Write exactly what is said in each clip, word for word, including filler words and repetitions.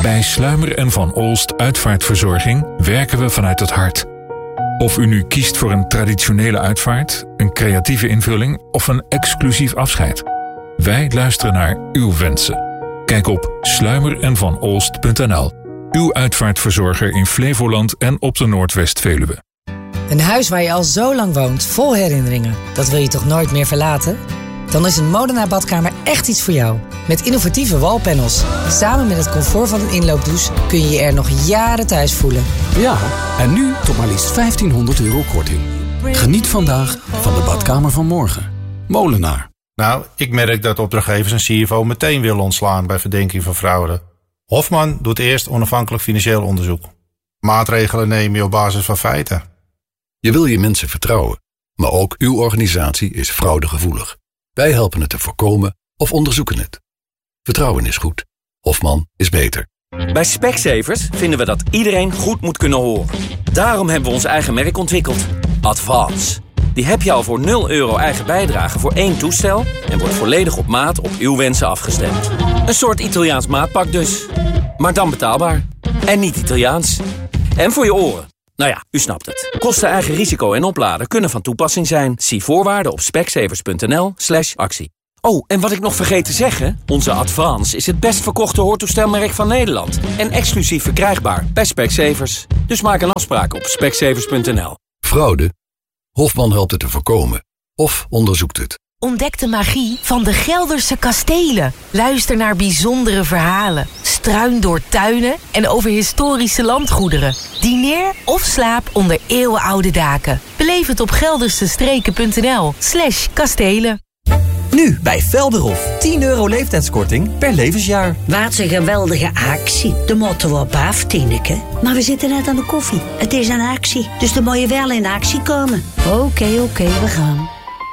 Bij Sluimer en Van Olst Uitvaartverzorging werken we vanuit het hart. Of u nu kiest voor een traditionele uitvaart, een creatieve invulling of een exclusief afscheid. Wij luisteren naar uw wensen. Kijk op sluimer en van olst punt n l. Uw uitvaartverzorger in Flevoland en op de Noordwest-Veluwe. Een huis waar je al zo lang woont, vol herinneringen. Dat wil je toch nooit meer verlaten? Dan is een Molenaar badkamer echt iets voor jou. Met innovatieve wallpanels. Samen met het comfort van een inloopdouche kun je je er nog jaren thuis voelen. Ja, en nu tot maar liefst vijftienhonderd euro korting. Geniet vandaag van de badkamer van morgen. Molenaar. Nou, ik merk dat opdrachtgevers een C F O meteen willen ontslaan bij verdenking van fraude. Hofman doet eerst onafhankelijk financieel onderzoek. Maatregelen neem je op basis van feiten. Je wil je mensen vertrouwen, maar ook uw organisatie is fraudegevoelig. Wij helpen het te voorkomen of onderzoeken het. Vertrouwen is goed. Hofman is beter. Bij Specsavers vinden we dat iedereen goed moet kunnen horen. Daarom hebben we ons eigen merk ontwikkeld. Advance. Die heb je al voor nul euro eigen bijdrage voor één toestel en wordt volledig op maat op uw wensen afgestemd. Een soort Italiaans maatpak dus. Maar dan betaalbaar. En niet Italiaans. En voor je oren. Nou ja, u snapt het. Kosten, eigen risico en opladen kunnen van toepassing zijn. Zie voorwaarden op specsavers punt n l slash actie. Oh, en wat ik nog vergeet te zeggen. Onze Advance is het best verkochte hoortoestelmerk van Nederland. En exclusief verkrijgbaar bij Specsavers. Dus maak een afspraak op specsavers punt n l. Fraude? Hofman helpt het te voorkomen. Of onderzoekt het. Ontdek de magie van de Gelderse kastelen. Luister naar bijzondere verhalen. Struin door tuinen en over historische landgoederen. Dineer of slaap onder eeuwenoude daken. Beleef het op geldersestreken punt n l slash kastelen. Nu bij Velderhof. tien euro leeftijdskorting per levensjaar. Wat een geweldige actie. De motto op af, Tineke. Maar we zitten net aan de koffie. Het is een actie, dus dan moet je wel in actie komen. Oké, okay, oké, okay, we gaan.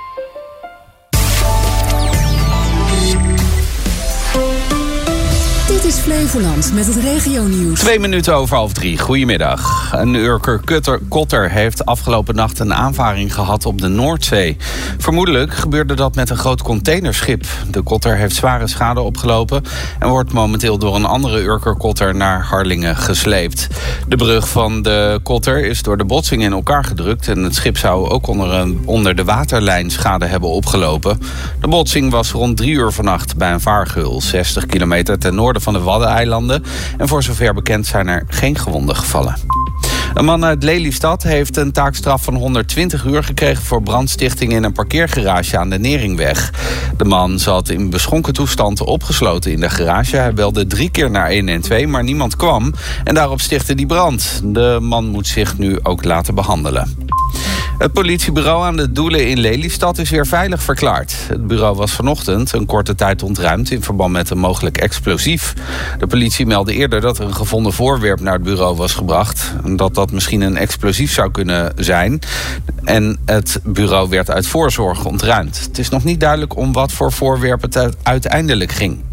Dit is Flevoland met het regionieuws. Twee minuten over half drie. Goedemiddag. Een Urker kotter heeft afgelopen nacht een aanvaring gehad op de Noordzee. Vermoedelijk gebeurde dat met een groot containerschip. De kotter heeft zware schade opgelopen en wordt momenteel door een andere Urker kotter naar Harlingen gesleept. De brug van de kotter is door de botsing in elkaar gedrukt en het schip zou ook onder, een, onder de waterlijn schade hebben opgelopen. De botsing was rond drie uur vannacht bij een vaargeul, zestig kilometer ten noorden van de Waddeneilanden. En voor zover bekend zijn er geen gewonden gevallen. Een man uit Lelystad heeft een taakstraf van honderdtwintig uur gekregen voor brandstichting in een parkeergarage aan de Neringweg. De man zat in beschonken toestand opgesloten in de garage. Hij belde drie keer naar honderdtwaalf, maar niemand kwam. En daarop stichtte die brand. De man moet zich nu ook laten behandelen. Het politiebureau aan de Doelen in Lelystad is weer veilig verklaard. Het bureau was vanochtend een korte tijd ontruimd in verband met een mogelijk explosief. De politie meldde eerder dat er een gevonden voorwerp naar het bureau was gebracht. Dat dat misschien een explosief zou kunnen zijn. En het bureau werd uit voorzorg ontruimd. Het is nog niet duidelijk om wat voor voorwerp het uiteindelijk ging.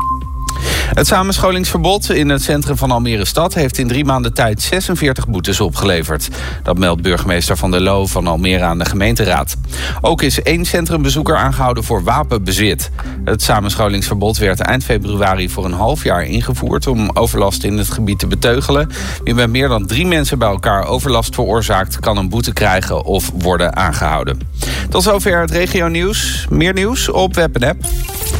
Het samenscholingsverbod in het centrum van Almere Stad heeft in drie maanden tijd zesenveertig boetes opgeleverd. Dat meldt burgemeester Van der Loo van Almere aan de gemeenteraad. Ook is één centrumbezoeker aangehouden voor wapenbezit. Het samenscholingsverbod werd eind februari voor een half jaar ingevoerd om overlast in het gebied te beteugelen. Wie met meer dan drie mensen bij elkaar overlast veroorzaakt, kan een boete krijgen of worden aangehouden. Tot zover het regionieuws. Meer nieuws op web en app.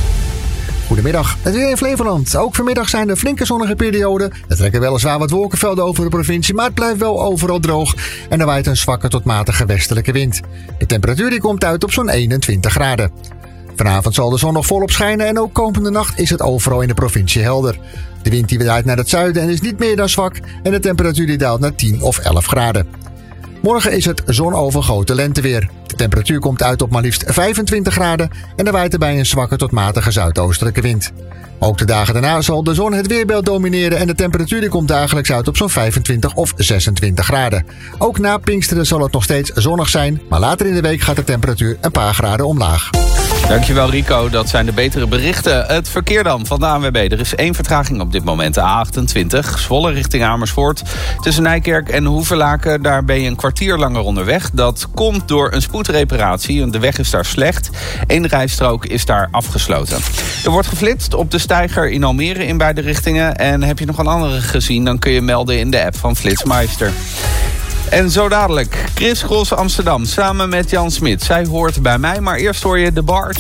Goedemiddag, het weer in Flevoland. Ook vanmiddag zijn er flinke zonnige perioden. Er trekken weliswaar wat wolkenvelden over de provincie, maar het blijft wel overal droog. En er waait een zwakke tot matige westelijke wind. De temperatuur die komt uit op zo'n eenentwintig graden. Vanavond zal de zon nog volop schijnen en ook komende nacht is het overal in de provincie helder. De wind die draait naar het zuiden en is niet meer dan zwak en de temperatuur die daalt naar tien of elf graden. Morgen is het zonovergoten lenteweer. De temperatuur komt uit op maar liefst vijfentwintig graden en er waait erbij een zwakke tot matige zuidoostelijke wind. Ook de dagen daarna zal de zon het weerbeeld domineren en de temperatuur die komt dagelijks uit op zo'n vijfentwintig of zesentwintig graden. Ook na Pinksteren zal het nog steeds zonnig zijn, maar later in de week gaat de temperatuur een paar graden omlaag. Dankjewel Rico, dat zijn de betere berichten. Het verkeer dan van de A N W B. Er is één vertraging op dit moment, de A achtentwintig. Zwolle richting Amersfoort. Tussen Nijkerk en Hoevelaken, daar ben je een kwartier langer onderweg. Dat komt door een spoedreparatie. De weg is daar slecht. Eén rijstrook is daar afgesloten. Er wordt geflitst op de Steiger in Almere in beide richtingen. En heb je nog een andere gezien, dan kun je melden in de app van Flitsmeister. En zo dadelijk, Chris Cross Amsterdam samen met Jan Smit. Zij hoort bij mij, maar eerst hoor je de Barge.